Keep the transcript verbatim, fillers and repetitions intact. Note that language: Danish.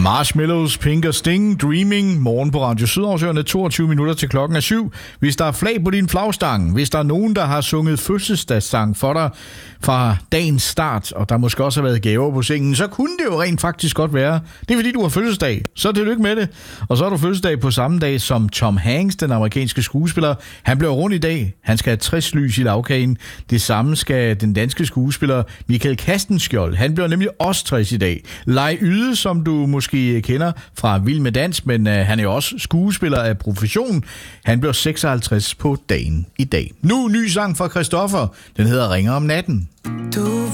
Marshmallows, Pink og Sting, Dreaming, morgen på Radio Sydhavsøerne, toogtyve minutter til klokken er syv. Hvis der er flag på din flagstang, hvis der er nogen, der har sunget fødselsdagssang for dig fra dagens start, og der måske også har været gaver på sengen, så kunne det jo rent faktisk godt være. Det er fordi, du har fødselsdag, så tillykke med det. Og så har du fødselsdag på samme dag som Tom Hanks, den amerikanske skuespiller. Han bliver rundt i dag. Han skal have tres lys i lavkagen. Det samme skal den danske skuespiller Michael Kastenskjold. Han bliver nemlig også tres i dag. Lej Yde, som du måske kender fra Vild med Dans, men uh, han er jo også skuespiller af profession. Han bliver seksoghalvtreds på dagen i dag. Nu ny sang fra Christoffer. Den hedder Ringer om natten. Du